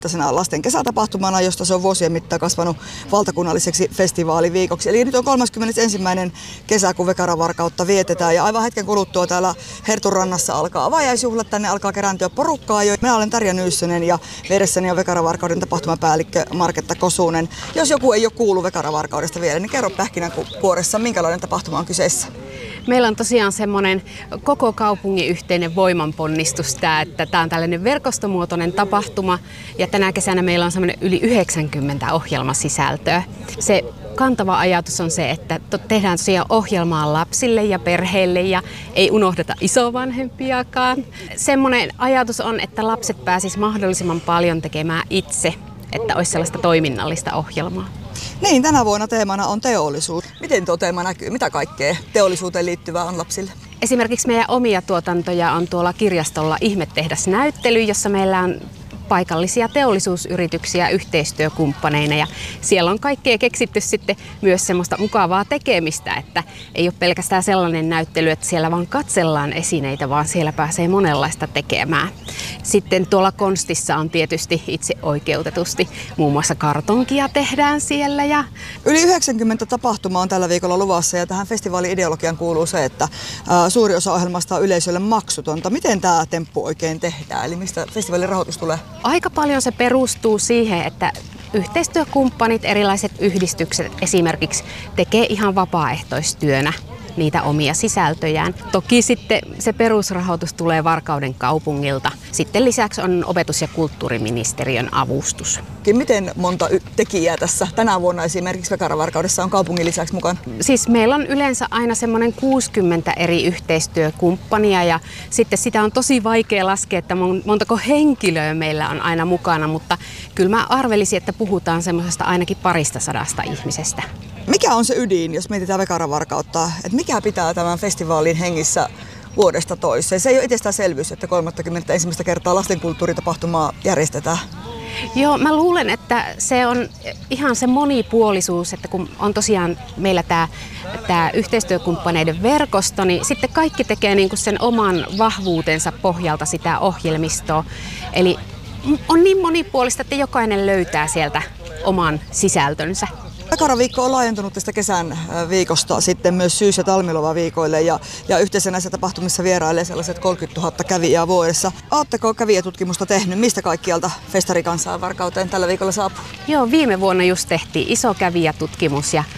lasten kesätapahtumana, josta se on vuosien mittaan kasvanut valtakunnalliseksi festivaaliviikoksi. Eli nyt on 31. kesä, kun Vekaravarkautta vietetään ja aivan hetken kuluttua täällä Hertunrannassa alkaa avajaisjuhlat. Tänne alkaa kerääntyä porukkaa jo. Minä olen Tarja Nyyssönen ja vieressäni on Vekaravarkauden tapahtumapäällikkö Marketta Kosunen. Jos joku ei ole kuullut Vekaravarkaudesta vielä, niin kerro pähkinänkuoressa, minkälainen tapahtuma on kyseessä? Meillä on tosiaan semmoinen koko kaupungin yhteinen voimanponnistus että tämä on tällainen verkostomuotoinen tapahtuma ja tänä kesänä meillä on semmoinen yli 90 ohjelmasisältöä. Se kantava ajatus on se, että tehdään tosiaan ohjelmaa lapsille ja perheille ja ei unohdeta isovanhempiakaan. Semmoinen ajatus on, että lapset pääsisivät mahdollisimman paljon tekemään itse, että olisi sellaista toiminnallista ohjelmaa. Niin, tänä vuonna teemana on teollisuus. Miten tuo teema näkyy? Mitä kaikkea teollisuuteen liittyvää on lapsille? Esimerkiksi meidän omia tuotantoja on tuolla kirjastolla Ihmettehdasnäyttely, jossa meillä on paikallisia teollisuusyrityksiä yhteistyökumppaneina ja siellä on kaikkea keksitty sitten myös semmoista mukavaa tekemistä, että ei ole pelkästään sellainen näyttely, että siellä vaan katsellaan esineitä, vaan siellä pääsee monenlaista tekemään. Sitten tuolla konstissa on tietysti itse oikeutetusti muun muassa kartonkia tehdään siellä. Yli 90 tapahtumaa on tällä viikolla luvassa ja tähän festivaalin-ideologiaan kuuluu se, että suuri osa ohjelmasta on yleisölle maksutonta. Miten tämä temppu oikein tehdään? Eli mistä festivaalin rahoitus tulee? Aika paljon se perustuu siihen, että yhteistyökumppanit, erilaiset yhdistykset esimerkiksi tekee ihan vapaaehtoistyönä niitä omia sisältöjään. Toki sitten se perusrahoitus tulee Varkauden kaupungilta. Sitten lisäksi on opetus- ja kulttuuriministeriön avustus. Miten monta tekijää tässä tänä vuonna esimerkiksi Vekaravarkaudessa on kaupungin lisäksi mukana? Siis meillä on yleensä aina semmoinen 60 eri yhteistyökumppania ja sitten sitä on tosi vaikea laskea, että montako henkilöä meillä on aina mukana, mutta kyllä mä arvelisin, että puhutaan semmoisesta ainakin 200 ihmisestä. Mikä on se ydin, jos mietitään Vekaravarkautta, että mikä pitää tämän festivaalin hengissä vuodesta toiseen? Se ei ole itsestäänselvyys, että 31. kertaa lastenkulttuuritapahtumaa järjestetään. Joo, mä luulen, että se on ihan se monipuolisuus, että kun on tosiaan meillä tämä yhteistyökumppaneiden verkosto, niin sitten kaikki tekee niinku sen oman vahvuutensa pohjalta sitä ohjelmistoa. Eli on niin monipuolista, että jokainen löytää sieltä oman sisältönsä. Vekaraviikko on laajentunut tästä kesän viikosta sitten myös syys- ja talmilovaviikoille ja yhteensä näissä tapahtumissa vierailee sellaiset 30 000 kävijää vuodessa. Oletteko kävijätutkimusta tehnyt? Mistä kaikkialta festarikansaa Varkauteen tällä viikolla saapuu? Joo, viime vuonna just tehtiin iso kävijätutkimus ja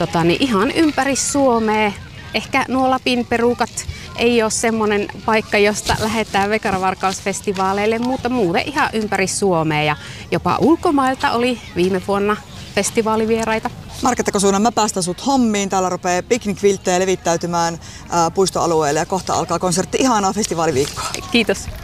ihan ympäri Suomea. Ehkä nuo Lapin perukat ei ole semmoinen paikka, josta lähdetään Vekaravarkausfestivaaleille, mutta muuten ihan ympäri Suomea ja jopa ulkomailta oli viime vuonna festivaalivieraita. Marketta Kosunen, mä päästän sut hommiin. Täällä rupeaa piknikvilttejä levittäytymään puistoalueelle ja kohta alkaa konsertti. Ihanaa festivaaliviikkoa. Kiitos.